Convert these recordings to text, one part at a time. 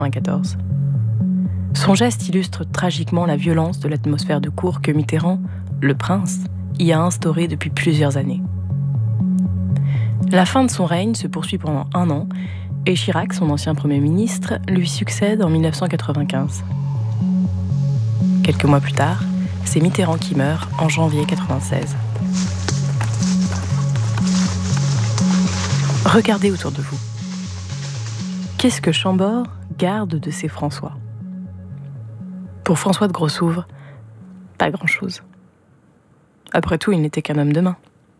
1994. Son geste illustre tragiquement la violence de l'atmosphère de cour que Mitterrand, le prince, y a instaurée depuis plusieurs années. La fin de son règne se poursuit pendant 1 an et Chirac, son ancien Premier ministre, lui succède en 1995. Quelques mois plus tard, c'est Mitterrand qui meurt en janvier 1996. Regardez autour de vous. Qu'est-ce que Chambord garde de ses François ? Pour François de Grossouvre, pas grand-chose. Après tout, il n'était qu'un homme de main.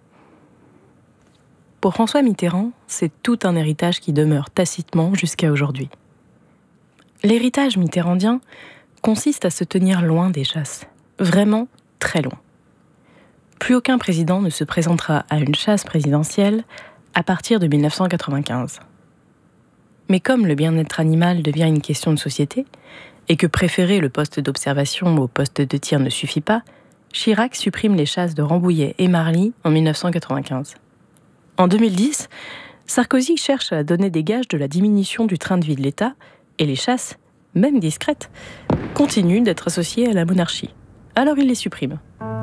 Pour François Mitterrand, c'est tout un héritage qui demeure tacitement jusqu'à aujourd'hui. L'héritage mitterrandien consiste à se tenir loin des chasses, vraiment très loin. Plus aucun président ne se présentera à une chasse présidentielle à partir de 1995. Mais comme le bien-être animal devient une question de société, et que préférer le poste d'observation au poste de tir ne suffit pas, Chirac supprime les chasses de Rambouillet et Marly en 1995. En 2010, Sarkozy cherche à donner des gages de la diminution du train de vie de l'État, et les chasses, même discrètes, continuent d'être associées à la monarchie. Alors il les supprime.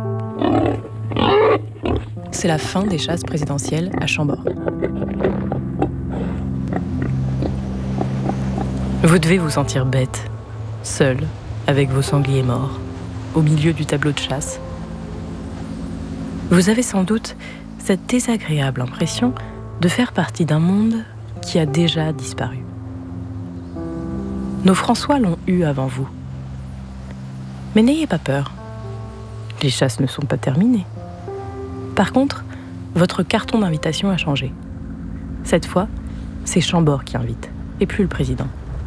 C'est la fin des chasses présidentielles à Chambord. Vous devez vous sentir bête, seul, avec vos sangliers morts, au milieu du tableau de chasse. Vous avez sans doute cette désagréable impression de faire partie d'un monde qui a déjà disparu. Nos François l'ont eu avant vous. Mais n'ayez pas peur. Les chasses ne sont pas terminées. Par contre, votre carton d'invitation a changé. Cette fois, c'est Chambord qui invite, et plus le président.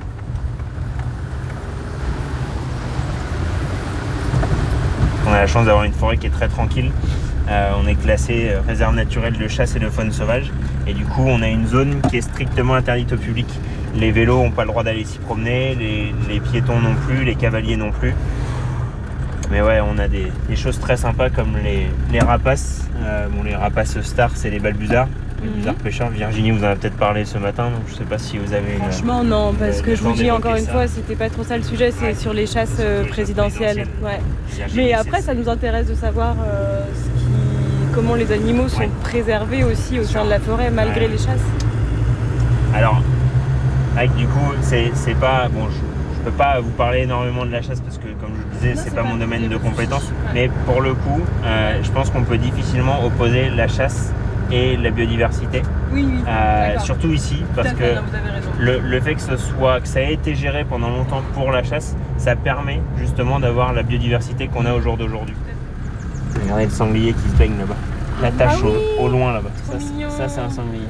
On a la chance d'avoir une forêt qui est très tranquille. On est classé réserve naturelle de chasse et de faune sauvage. Et du coup, on a une zone qui est strictement interdite au public. Les vélos n'ont pas le droit d'aller s'y promener, les piétons non plus, les cavaliers non plus. Mais ouais, on a des choses très sympas comme les rapaces. Les rapaces stars, c'est les balbuzards. Les balbuzards pêcheurs. Virginie vous en a peut-être parlé ce matin, donc je sais pas si vous avez... Franchement, non, parce que je vous dis encore une fois, c'était pas trop ça le sujet, c'est sur les chasses présidentielles. Ouais. Mais après, ça nous intéresse de savoir comment les animaux sont préservés aussi au sein de la forêt, malgré les chasses. Alors, du coup, c'est pas... Bon, je peux pas vous parler énormément de la chasse parce que, comme je vous disais, c'est pas mon domaine de compétence. Mais pour le coup, je pense qu'on peut difficilement opposer la chasse et la biodiversité. Oui, surtout ici, parce que le fait que ça ait été géré pendant longtemps pour la chasse, ça permet justement d'avoir la biodiversité qu'on a au jour d'aujourd'hui. Regardez le sanglier qui se baigne là-bas. La tache au loin là-bas. Ça c'est un sanglier.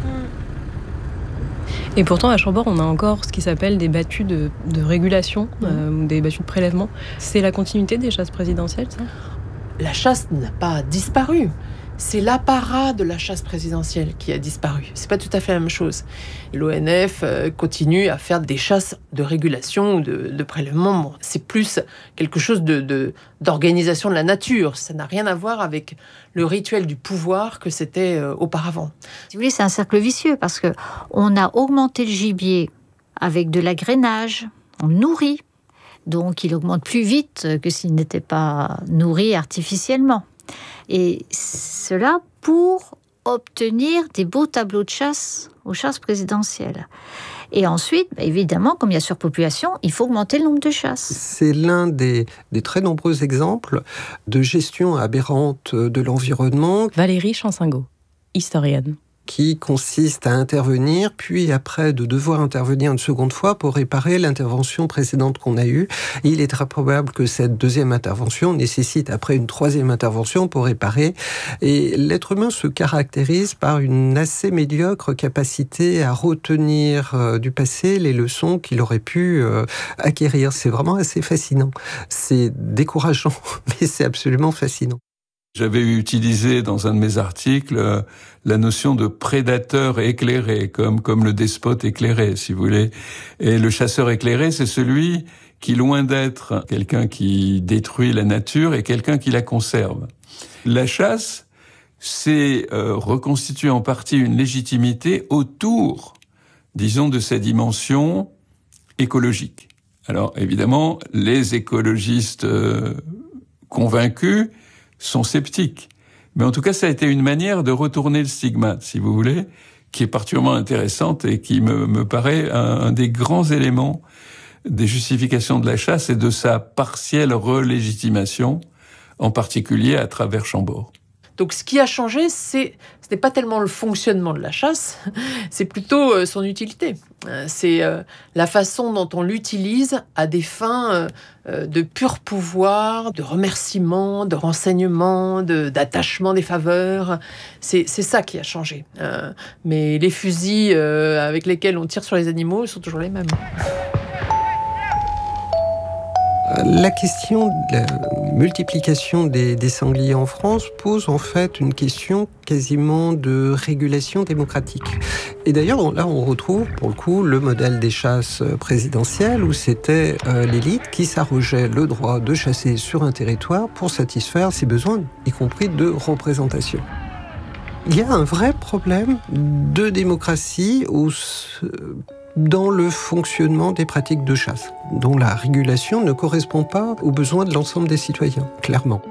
Et pourtant, à Chambord, on a encore ce qui s'appelle des battues de régulation, des battues de prélèvement. C'est la continuité des chasses présidentielles, ça ? La chasse n'a pas disparu. C'est l'apparat de la chasse présidentielle qui a disparu. C'est pas tout à fait la même chose. L'ONF continue à faire des chasses de régulation ou de prélèvement. Bon, c'est plus quelque chose d'organisation de la nature. Ça n'a rien à voir avec le rituel du pouvoir que c'était auparavant. Si vous voulez, c'est un cercle vicieux parce que on a augmenté le gibier avec de l'agrainage, on le nourrit. Donc il augmente plus vite que s'il n'était pas nourri artificiellement. Et cela pour obtenir des beaux tableaux de chasse aux chasses présidentielles. Et ensuite, évidemment, comme il y a surpopulation, il faut augmenter le nombre de chasses. C'est l'un des très nombreux exemples de gestion aberrante de l'environnement. Valérie Chansingo, historienne. Qui consiste à intervenir, puis après de devoir intervenir une seconde fois pour réparer l'intervention précédente qu'on a eue. Et il est très probable que cette deuxième intervention nécessite après une troisième intervention pour réparer. Et l'être humain se caractérise par une assez médiocre capacité à retenir du passé les leçons qu'il aurait pu acquérir. C'est vraiment assez fascinant. C'est décourageant, mais c'est absolument fascinant. J'avais utilisé dans un de mes articles la notion de prédateur éclairé, comme le despote éclairé, si vous voulez. Et le chasseur éclairé, c'est celui qui, loin d'être quelqu'un qui détruit la nature, est quelqu'un qui la conserve. La chasse, c'est reconstituer en partie une légitimité autour, disons, de sa dimension écologique. Alors évidemment, les écologistes convaincus sont sceptiques. Mais en tout cas, ça a été une manière de retourner le stigmate, si vous voulez, qui est particulièrement intéressante et qui me paraît un des grands éléments des justifications de la chasse et de sa partielle relégitimation, en particulier à travers Chambord. Donc ce qui a changé, ce n'est pas tellement le fonctionnement de la chasse, c'est plutôt son utilité. C'est la façon dont on l'utilise à des fins de pur pouvoir, de remerciement, de renseignement, d'attachement des faveurs. C'est ça qui a changé. Mais les fusils avec lesquels on tire sur les animaux sont toujours les mêmes. La question de la multiplication des sangliers en France pose en fait une question quasiment de régulation démocratique. Et d'ailleurs, là, on retrouve pour le coup le modèle des chasses présidentielles où c'était l'élite qui s'arrogeait le droit de chasser sur un territoire pour satisfaire ses besoins, y compris de représentation. Il y a un vrai problème de démocratie dans le fonctionnement des pratiques de chasse, dont la régulation ne correspond pas aux besoins de l'ensemble des citoyens, clairement.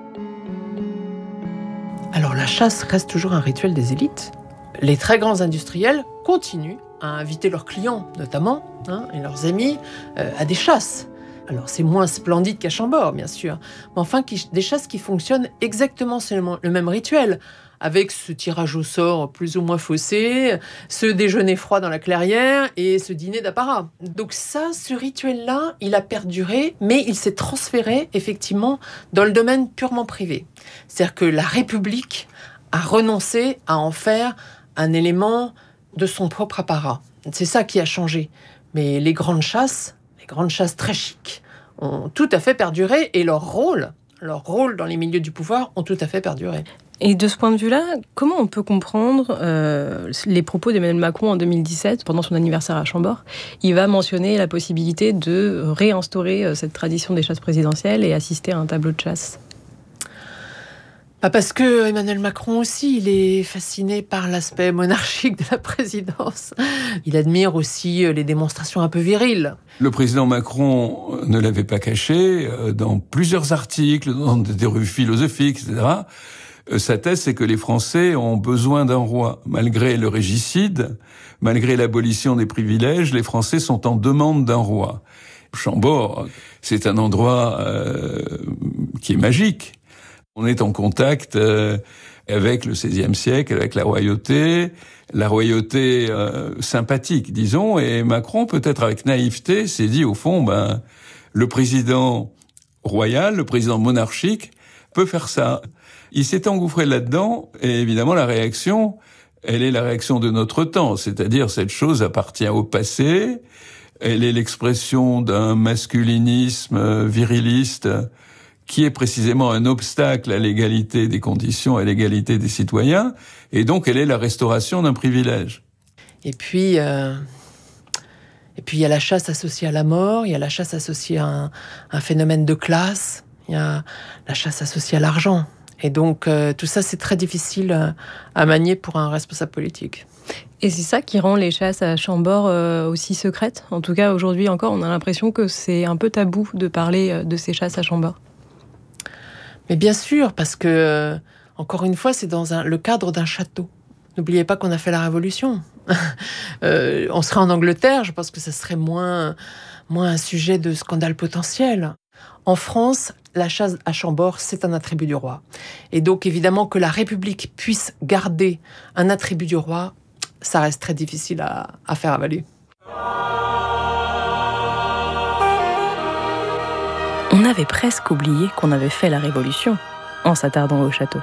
Alors la chasse reste toujours un rituel des élites. Les très grands industriels continuent à inviter leurs clients, notamment, et leurs amis, à des chasses. Alors c'est moins splendide qu'à Chambord, bien sûr, mais enfin des chasses qui fonctionnent exactement sur le même rituel, avec ce tirage au sort plus ou moins faussé, ce déjeuner froid dans la clairière et ce dîner d'apparat. Donc ça, ce rituel-là, il a perduré, mais il s'est transféré effectivement dans le domaine purement privé. C'est-à-dire que la République a renoncé à en faire un élément de son propre apparat. C'est ça qui a changé. Mais les grandes chasses très chics, ont tout à fait perduré et leur rôle dans les milieux du pouvoir ont tout à fait perduré. Et de ce point de vue-là, comment on peut comprendre les propos d'Emmanuel Macron en 2017, pendant son anniversaire à Chambord? Il va mentionner la possibilité de réinstaurer cette tradition des chasses présidentielles et assister à un tableau de chasse. Parce que Emmanuel Macron aussi, il est fasciné par l'aspect monarchique de la présidence. Il admire aussi les démonstrations un peu viriles. Le président Macron ne l'avait pas caché dans plusieurs articles, dans des revues philosophiques, etc. Sa thèse, c'est que les Français ont besoin d'un roi. Malgré le régicide, malgré l'abolition des privilèges, les Français sont en demande d'un roi. Chambord, c'est un endroit qui est magique. On est en contact avec le XVIe siècle, avec la royauté sympathique, disons, et Macron, peut-être avec naïveté, s'est dit, au fond, le président royal, le président monarchique, peut faire ça. Il s'est engouffré là-dedans, et évidemment, la réaction, elle est la réaction de notre temps, c'est-à-dire cette chose appartient au passé, elle est l'expression d'un masculinisme viriliste qui est précisément un obstacle à l'égalité des conditions, à l'égalité des citoyens, et donc elle est la restauration d'un privilège. Et puis, il y a la chasse associée à la mort, il y a la chasse associée à un phénomène de classe, il y a la chasse associée à l'argent. Et donc, tout ça, c'est très difficile à manier pour un responsable politique. Et c'est ça qui rend les chasses à Chambord aussi secrètes. En tout cas, aujourd'hui encore, on a l'impression que c'est un peu tabou de parler de ces chasses à Chambord. Mais bien sûr, parce que, encore une fois, c'est dans le cadre d'un château. N'oubliez pas qu'on a fait la Révolution. On serait en Angleterre, je pense que ça serait moins un sujet de scandale potentiel. En France, la chasse à Chambord, c'est un attribut du roi. Et donc, évidemment, que la République puisse garder un attribut du roi, ça reste très difficile à faire avaler. On avait presque oublié qu'on avait fait la Révolution en s'attardant au château.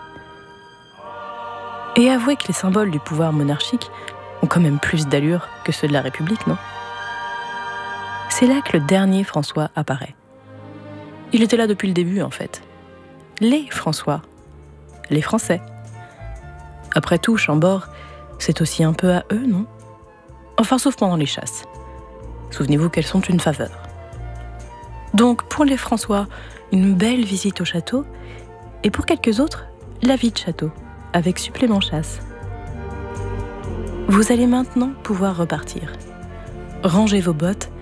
Et avouez que les symboles du pouvoir monarchique ont quand même plus d'allure que ceux de la République, non? C'est là que le dernier François apparaît. Il était là depuis le début, en fait. Les François. Les Français. Après tout, Chambord, c'est aussi un peu à eux, non? Enfin, sauf pendant les chasses. Souvenez-vous qu'elles sont une faveur. Donc, pour les François, une belle visite au château, et pour quelques autres, la vie de château, avec supplément chasse. Vous allez maintenant pouvoir repartir. rangez vos bottes